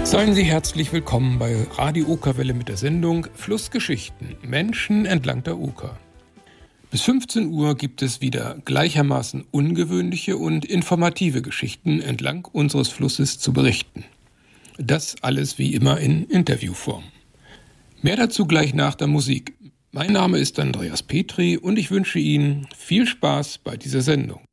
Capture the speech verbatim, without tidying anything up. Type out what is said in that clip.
Seien Sie herzlich willkommen bei Radio Okerwelle mit der Sendung Flussgeschichten, Menschen entlang der Oker. Bis fünfzehn Uhr gibt es wieder gleichermaßen ungewöhnliche und informative Geschichten entlang unseres Flusses zu berichten. Das alles wie immer in Interviewform. Mehr dazu gleich nach der Musik. Mein Name ist Andreas Petri und ich wünsche Ihnen viel Spaß bei dieser Sendung.